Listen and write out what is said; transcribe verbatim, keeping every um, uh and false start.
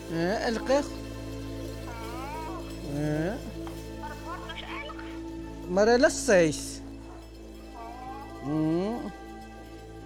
Eh, elke? Hmm. Eh, Para buat mas elk. Marelas seis. Oh. Hmm.